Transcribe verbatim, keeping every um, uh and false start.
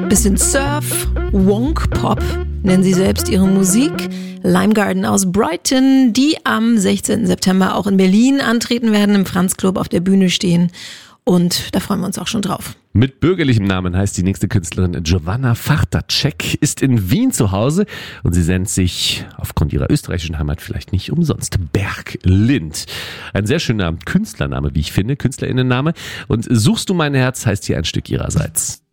Bisschen Surf, Wonk Pop nennen sie selbst ihre Musik. Lime Garden aus Brighton, die am sechzehnten September auch in Berlin antreten werden, im Franz Club auf der Bühne stehen. Und da freuen wir uns auch schon drauf. Mit bürgerlichem Namen heißt die nächste Künstlerin Giovanna Fachtacek, ist in Wien zu Hause und sie nennt sich aufgrund ihrer österreichischen Heimat vielleicht nicht umsonst Berglind. Ein sehr schöner Künstlername, wie ich finde, KünstlerInnenname. Und Suchst du mein Herz heißt hier ein Stück ihrerseits.